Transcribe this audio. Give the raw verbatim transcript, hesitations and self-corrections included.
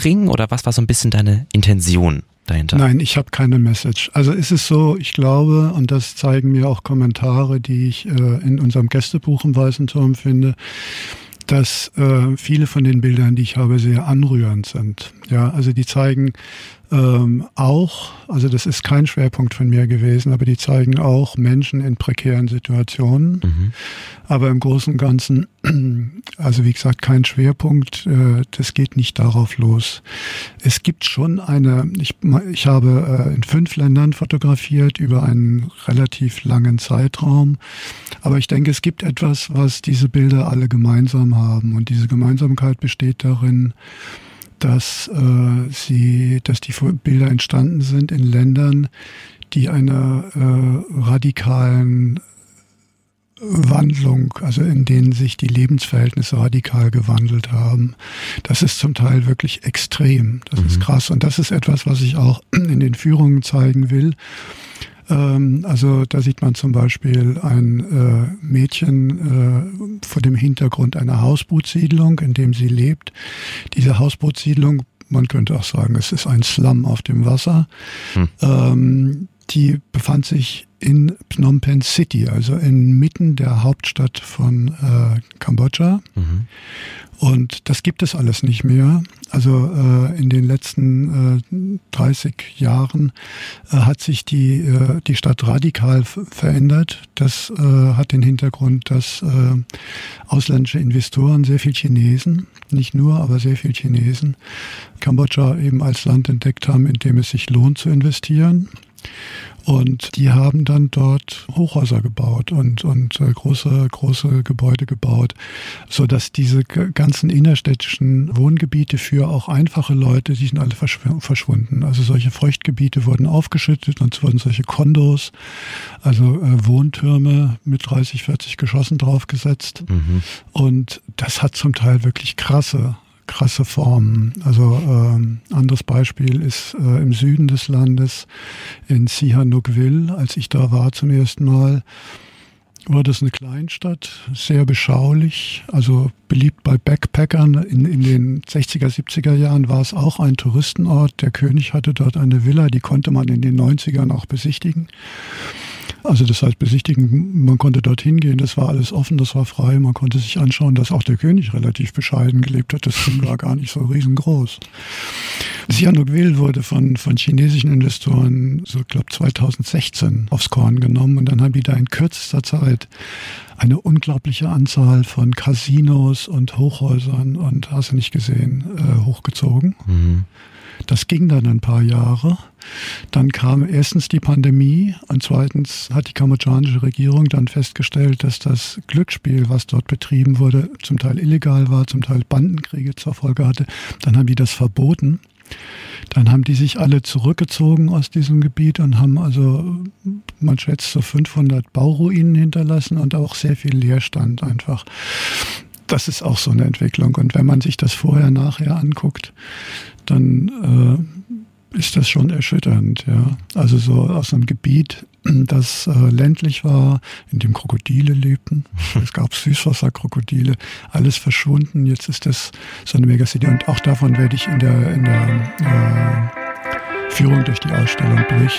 rüberbringen oder was war so ein bisschen deine Intention dahinter? Nein, ich habe keine Message. Also ist es so, ich glaube, und das zeigen mir auch Kommentare, die ich äh, in unserem Gästebuch im Weißen Turm finde, dass äh, viele von den Bildern, die ich habe, sehr anrührend sind. Ja, also die zeigen ähm, auch, also das ist kein Schwerpunkt von mir gewesen, aber die zeigen auch Menschen in prekären Situationen. Mhm. Aber im Großen und Ganzen, also wie gesagt, kein Schwerpunkt, äh, das geht nicht darauf los. Es gibt schon eine, ich, ich habe äh, in fünf Ländern fotografiert über einen relativ langen Zeitraum, aber ich denke, es gibt etwas, was diese Bilder alle gemeinsam haben und diese Gemeinsamkeit besteht darin, dass äh, sie, dass die Bilder entstanden sind in Ländern, die einer äh, radikalen Wandlung, also in denen sich die Lebensverhältnisse radikal gewandelt haben. Das ist zum Teil wirklich extrem. Das mhm. ist krass. Und das ist etwas, was ich auch in den Führungen zeigen will. Also da sieht man zum Beispiel ein äh, Mädchen äh, vor dem Hintergrund einer Hausbootsiedlung, in dem sie lebt. Diese Hausbootsiedlung, man könnte auch sagen, es ist ein Slum auf dem Wasser. Hm. Ähm, die befand sich in Phnom Penh City, also inmitten der Hauptstadt von äh, Kambodscha. Mhm. Und das gibt es alles nicht mehr. Also äh, in den letzten äh, dreißig Jahren äh, hat sich die, äh, die Stadt radikal f- verändert. Das äh, hat den Hintergrund, dass äh, ausländische Investoren, sehr viel Chinesen, nicht nur, aber sehr viel Chinesen, Kambodscha eben als Land entdeckt haben, in dem es sich lohnt zu investieren. Und die haben dann dort Hochhäuser gebaut und, und äh, große, große Gebäude gebaut, sodass diese g- ganzen innerstädtischen Wohngebiete für auch einfache Leute, die sind alle verschw- verschwunden. Also solche Feuchtgebiete wurden aufgeschüttet und es wurden solche Kondos, also äh, Wohntürme mit dreißig, vierzig Geschossen draufgesetzt. Mhm. Und das hat zum Teil wirklich krasse krasse Formen. Also ähm, anderes Beispiel ist äh, im Süden des Landes in Sihanoukville, als ich da war zum ersten Mal, war das eine Kleinstadt, sehr beschaulich, also beliebt bei Backpackern. In, in den sechziger, siebziger Jahren war es auch ein Touristenort. Der König hatte dort eine Villa, die konnte man in den neunzigern auch besichtigen. Also das heißt besichtigen, man konnte dorthin gehen, das war alles offen, das war frei, man konnte sich anschauen, dass auch der König relativ bescheiden gelebt hat, das Ding war gar nicht so riesengroß. Sihanoukville wurde von, von chinesischen Investoren, so ich glaube zweitausendsechzehn, aufs Korn genommen und dann haben die da in kürzester Zeit eine unglaubliche Anzahl von Casinos und Hochhäusern und hast du nicht gesehen, äh, hochgezogen. Mhm. Das ging dann ein paar Jahre. Dann kam erstens die Pandemie und zweitens hat die kambodschanische Regierung dann festgestellt, dass das Glücksspiel, was dort betrieben wurde, zum Teil illegal war, zum Teil Bandenkriege zur Folge hatte. Dann haben die das verboten. Dann haben die sich alle zurückgezogen aus diesem Gebiet und haben also, man schätzt, so fünfhundert Bauruinen hinterlassen und auch sehr viel Leerstand einfach. Das ist auch so eine Entwicklung. Und wenn man sich das vorher, nachher anguckt, dann äh, ist das schon erschütternd. Ja. Also so aus einem Gebiet, das äh, ländlich war, in dem Krokodile lebten. Es gab Süßwasserkrokodile, alles verschwunden. Jetzt ist das so eine Megacity. Und auch davon werde ich in der, in der äh, Führung durch die Ausstellung berichten.